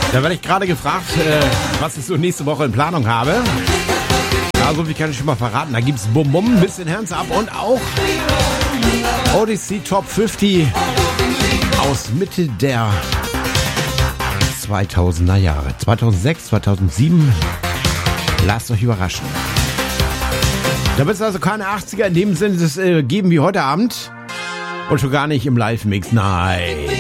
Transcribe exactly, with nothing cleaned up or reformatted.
Da werde ich gerade gefragt, äh, was ich so nächste Woche in Planung habe. Ja, so viel kann ich schon mal verraten. Da gibt's Bum Bum, ein bisschen Hands Up und auch Odyssey Top fünfzig aus Mitte der zweitausender Jahre. zweitausendsechs, zweitausendsieben. Lasst euch überraschen. Da wird es also keine achtziger in dem Sinne das, äh, geben wie heute Abend. Und schon gar nicht im Live-Mix. Nein.